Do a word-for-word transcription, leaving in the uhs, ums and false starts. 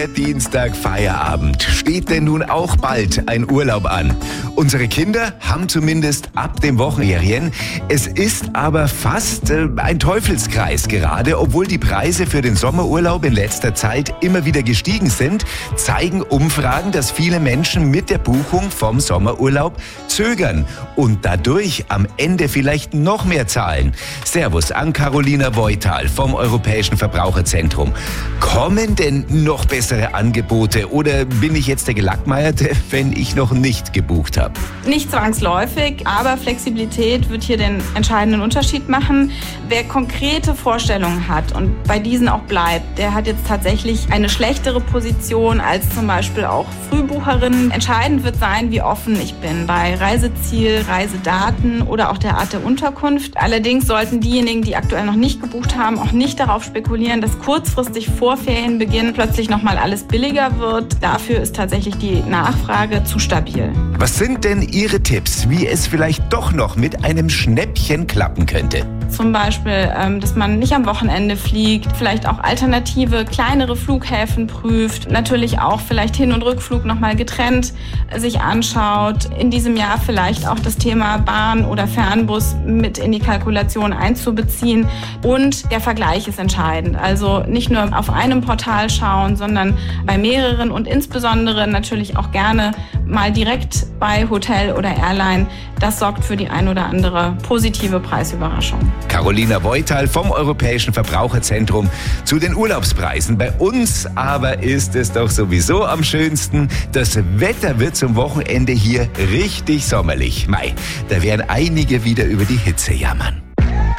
Dienstag Feierabend. Steht denn nun auch bald ein Urlaub an? Unsere Kinder haben zumindest ab dem Wochenferien. Es ist aber fast äh, ein Teufelskreis gerade. Obwohl die Preise für den Sommerurlaub in letzter Zeit immer wieder gestiegen sind, zeigen Umfragen, dass viele Menschen mit der Buchung vom Sommerurlaub zögern und dadurch am Ende vielleicht noch mehr zahlen. Servus an Carolina Voital vom Europäischen Verbraucherzentrum. Kommen denn noch bessere Angebote oder bin ich jetzt der Gelackmeierte, wenn ich noch nicht gebucht habe? Nicht zwangsläufig, aber Flexibilität wird hier den entscheidenden Unterschied machen. Wer konkrete Vorstellungen hat und bei diesen auch bleibt, der hat jetzt tatsächlich eine schlechtere Position als zum Beispiel auch Frühbucherinnen. Entscheidend wird sein, wie offen ich bin bei Reiseziel, Reisedaten oder auch der Art der Unterkunft. Allerdings sollten diejenigen, die aktuell noch nicht gebucht haben, auch nicht darauf spekulieren, dass kurzfristig vor Ferienbeginn plötzlich nochmal alles billiger wird. Dafür ist tatsächlich die Nachfrage zu stabil. Was sind denn Ihre Tipps, wie es vielleicht doch noch mit einem Schnäppchen klappen könnte? Zum Beispiel, dass man nicht am Wochenende fliegt, vielleicht auch alternative, kleinere Flughäfen prüft, natürlich auch vielleicht Hin- und Rückflug nochmal getrennt sich anschaut, in diesem Jahr vielleicht auch das Thema Bahn oder Fernbus mit in die Kalkulation einzubeziehen und der Vergleich ist entscheidend. Also nicht nur auf einem Portal schauen, sondern bei mehreren und insbesondere natürlich auch gerne mal direkt bei Hotel oder Airline. Das sorgt für die ein oder andere positive Preisüberraschung. Carolina Voital vom Europäischen Verbraucherzentrum zu den Urlaubspreisen. Bei uns aber ist es doch sowieso am schönsten. Das Wetter wird zum Wochenende hier richtig sommerlich. Mei, da werden einige wieder über die Hitze jammern.